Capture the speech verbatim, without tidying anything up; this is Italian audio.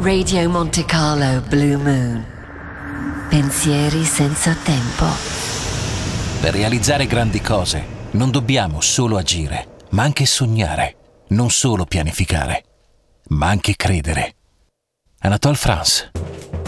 Radio Monte Carlo Blue Moon. Pensieri senza tempo. Per realizzare grandi cose non dobbiamo solo agire, ma anche sognare. Non solo pianificare, ma anche credere. Anatole France.